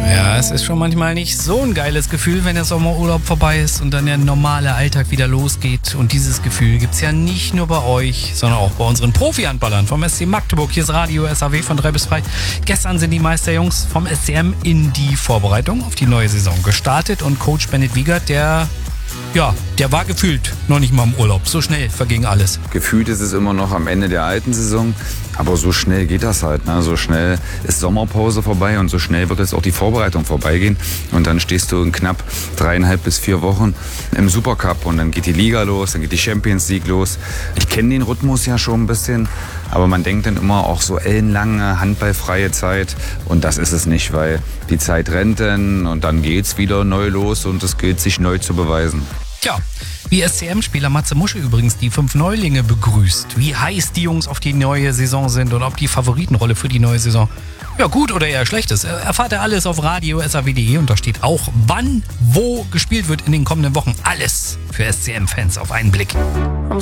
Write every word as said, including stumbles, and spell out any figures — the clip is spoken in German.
Ja, es ist schon manchmal nicht so ein geiles Gefühl, wenn der Sommerurlaub vorbei ist und dann der normale Alltag wieder losgeht. Und dieses Gefühl gibt's ja nicht nur bei euch, sondern auch bei unseren Profi-Handballern vom S C Magdeburg. Hier ist Radio S A W von drei bis frei. Gestern sind die Meisterjungs vom S C M in die Vorbereitung auf die neue Saison gestartet und Coach Bennett Wiegert, der... Ja, der war gefühlt noch nicht mal im Urlaub. So schnell verging alles. Gefühlt ist es immer noch am Ende der alten Saison, aber so schnell geht das halt. Ne? So schnell ist Sommerpause vorbei und so schnell wird jetzt auch die Vorbereitung vorbeigehen. Und dann stehst du in knapp dreieinhalb bis vier Wochen im Supercup und dann geht die Liga los, dann geht die Champions League los. Ich kenne den Rhythmus ja schon ein bisschen, aber man denkt dann immer auch so ellenlange, handballfreie Zeit. Und das ist es nicht, weil die Zeit rennt dann und dann geht's wieder neu los und es gilt, sich neu zu beweisen. Tja, wie S C M-Spieler Matze Musche übrigens die fünf Neulinge begrüßt, wie heiß die Jungs auf die neue Saison sind und ob die Favoritenrolle für die neue Saison ja gut oder eher schlecht ist, erfahrt ihr alles auf radio s a w punkt de und da steht auch, wann, wo gespielt wird in den kommenden Wochen. Alles für S C M-Fans auf einen Blick.